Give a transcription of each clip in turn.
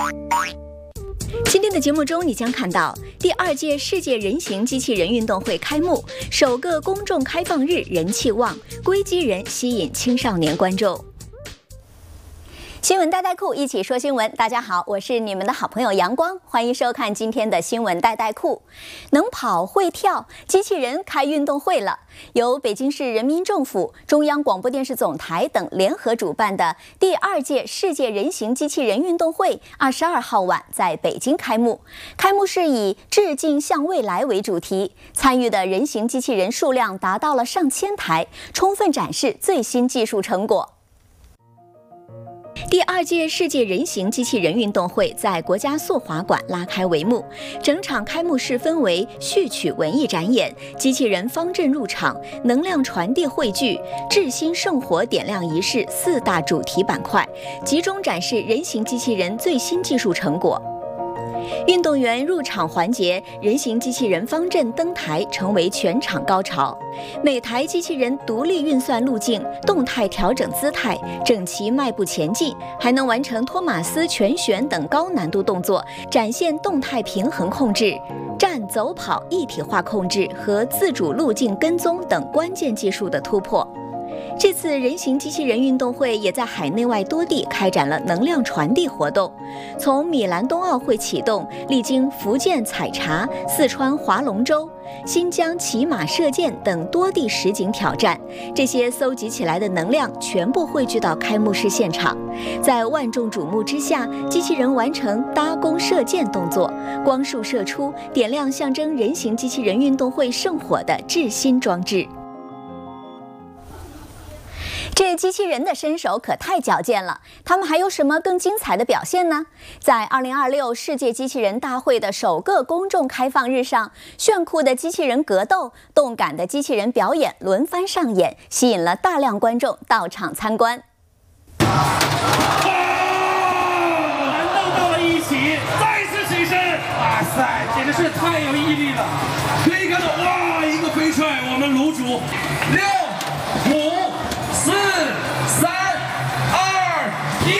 今天的节目中，你将看到第2届世界人形机器人运动会开幕，首个公众开放日人气旺，硅基人吸引青少年观众。新闻带带库，一起说新闻。大家好，我是你们的好朋友阳光，欢迎收看今天的新闻带带库。能跑会跳，机器人开运动会了。由北京市人民政府、中央广播电视总台等联合主办的第2届世界人形机器人运动会22号晚在北京开幕。开幕式以“致敬向未来”为主题，参与的人形机器人数量达到了上千台，充分展示最新技术成果。第2届世界人形机器人运动会在国家速滑馆拉开帷幕，整场开幕式分为序曲文艺展演、机器人方阵入场、能量传递汇聚、致新圣火点亮仪式4大主题板块，集中展示人形机器人最新技术成果。运动员入场环节，人形机器人方阵登台成为全场高潮。每台机器人独立运算路径，动态调整姿态，整齐迈步前进，还能完成托马斯全旋等高难度动作，展现动态平衡控制、站走跑一体化控制和自主路径跟踪等关键技术的突破。这次人形机器人运动会也在海内外多地开展了能量传递活动，从米兰冬奥会启动，历经福建采茶、四川划龙舟、新疆骑马射箭等多地实景挑战，这些搜集起来的能量全部汇聚到开幕式现场。在万众瞩目之下，机器人完成搭弓射箭动作，光束射出，点亮象征人形机器人运动会圣火的致新装置。这机器人的身手可太矫健了，他们还有什么更精彩的表现呢？在2026世界机器人大会的首个公众开放日上，炫酷的机器人格斗、动感的机器人表演轮番上演，吸引了大量观众到场参观。 难道到了一起，再次起身，哇塞，简直是太有毅力了！可以看到，哇，一个飞踹，我们卤煮6、5、4、3、2、1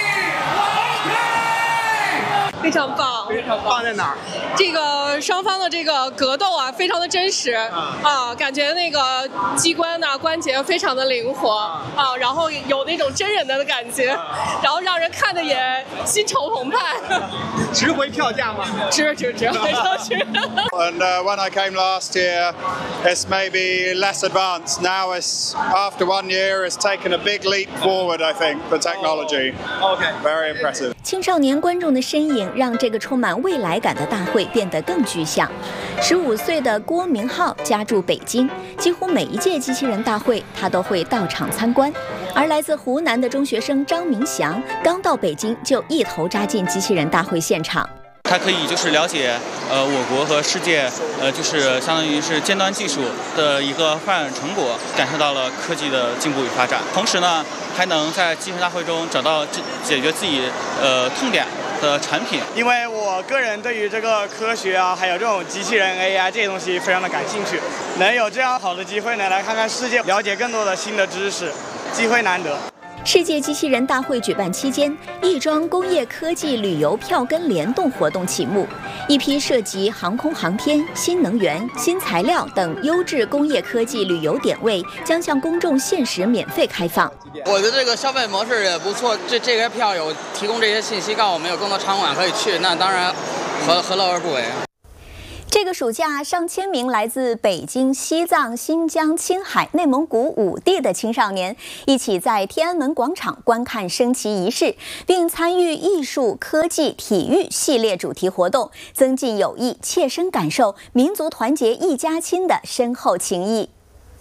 ，OK， 非常棒， 非常棒在哪儿？ 这个双方的这个格斗啊，非常的真实啊，感觉那个机关呐、关节非常的灵活啊，然后有那种真人的感觉，然后让人看的也心潮澎湃。 值回票价吗？ 值，非常值。 And when I came last year, it's maybe less advanced. Now it's after 1 year, it's taken a big leap forward. I think for technology. OK, very impressive. 青少年观众的身影让这个充满未来感的大会变得更具象。15岁的郭明浩家住北京，几乎每一届机器人大会他都会到场参观。而来自湖南的中学生张明祥刚到北京就一头扎进机器人大会现场。 它可以就是了解我国和世界就是相当于是尖端技术的一个发展成果，感受到了科技的进步与发展。同时呢，还能在机器人大会中找到解决自己痛点的产品。 因为我个人对于这个科学啊，还有这种机器人 AI 这些东西非常的感兴趣，能有这样好的机会呢，来看看世界，了解更多的新的知识，机会难得。 世界机器人大会举办期间，亦庄工业科技旅游票根联动活动启幕，一批涉及航空航天、新能源、新材料等优质工业科技旅游点位将向公众限时免费开放。 我觉得这个消费模式也不错，这些票有提供这些信息，告诉我们有更多场馆可以去，那当然何乐而不为。 这个暑假，上千名来自北京、西藏、新疆、青海、内蒙古5地的青少年，一起在天安门广场观看升旗仪式，并参与艺术、科技、体育系列主题活动，增进友谊，切身感受民族团结一家亲的深厚情谊。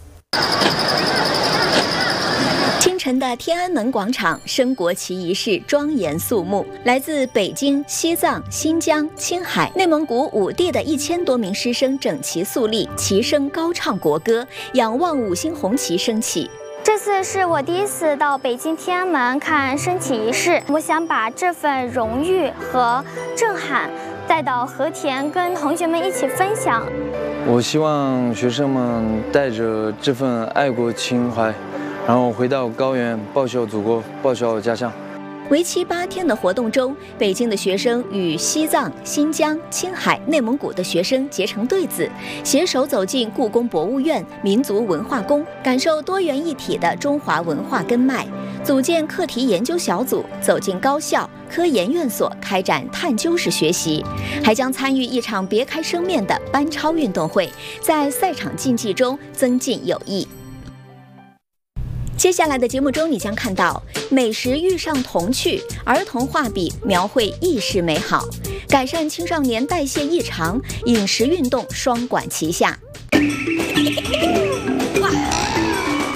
清晨的天安门广场升国旗仪式庄严肃穆，来自北京、西藏、新疆、青海、内蒙古5地的1000多名师生整齐肃立，齐声高唱国歌，仰望5星红旗升起。 这次是我第一次到北京天安门看升旗仪式，我想把这份荣誉和震撼带到和田，跟同学们一起分享。 我希望学生们带着这份爱国情怀，然后回到高原，报效祖国，报效家乡。 为期8天的活动中，北京的学生与西藏、新疆、青海、内蒙古的学生结成对子，携手走进故宫博物院、民族文化宫，感受多元一体的中华文化根脉。组建课题研究小组，走进高校、科研院所开展探究式学习，还将参与一场别开生面的班超运动会，在赛场竞技中增进友谊。接下来的节目中，你将看到美食遇上童趣，儿童画笔描绘意式美好，改善青少年代谢异常，饮食运动双管齐下。